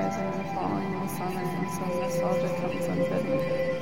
rising and falling all summer, and so nostalgia comes unbidden.